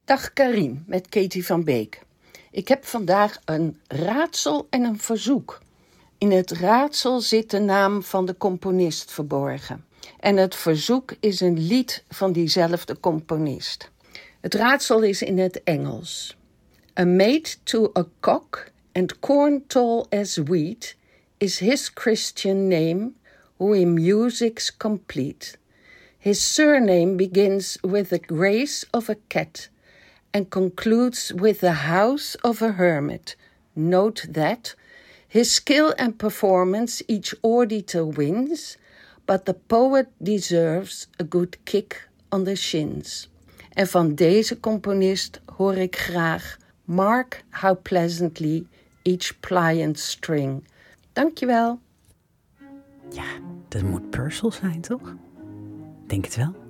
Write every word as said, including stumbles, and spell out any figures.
Dag Karin, met Katie van Beek. Ik heb vandaag een raadsel en een verzoek. In het raadsel zit de naam van de componist verborgen. En het verzoek is een lied van diezelfde componist. Het raadsel is in het Engels. A mate to a cock and corn tall as wheat is his Christian name, who in music's complete. His surname begins with the grace of a cat and concludes with the house of a hermit. Note that his skill and performance each auditor wins, but the poet deserves a good kick on the shins. En van deze componist hoor ik graag Mark how pleasantly each pliant string. Dankjewel. Ja, dat moet Purcell zijn, toch? Denk het wel.